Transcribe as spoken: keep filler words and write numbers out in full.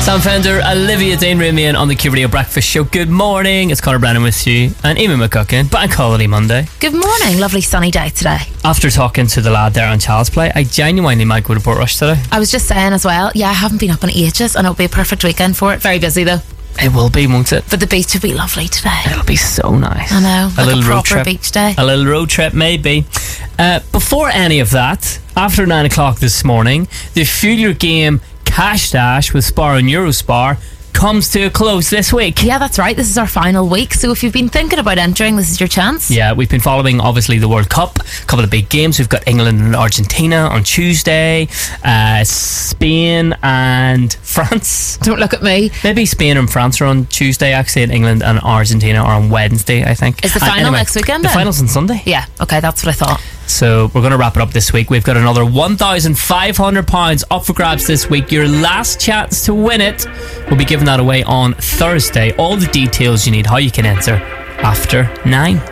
Sam Fender, Olivia Dane Ramian on the Q Radio Breakfast Show. Good morning, it's Conor Brennan with you and Eamon McCucken. Bank Holiday Monday. Good morning, lovely sunny day today. After talking to the lad there on Child's Play, I genuinely might go to Portrush today. I was just saying as well, yeah, I haven't been up in ages and it'll be a perfect weekend for it. Very busy though. It will be, won't it? But the beach will be lovely today. It'll be so nice. I know, a like little a road proper trip. beach day. A little road trip, maybe. Uh, before any of that, after nine o'clock this morning, the Fuel Your Game Cash Dash with Spar and Eurospar comes to a close this week. Yeah, that's right. This is our final week. So if you've been thinking about entering, this is your chance. Yeah, we've been following, obviously, the World Cup. A couple of big games. We've got England and Argentina on Tuesday. Uh, Spain and France. Don't look at me. Maybe Spain and France are on Tuesday, actually, and England and Argentina are on Wednesday, I think. Is the And final anyway, next weekend The then? final's on Sunday. Yeah, okay, that's what I thought. So we're going to wrap it up this week. We've got another one thousand five hundred pounds up for grabs this week. Your last chance to win it. We'll be giving that away on Thursday. All the details you need, how you can enter, after nine.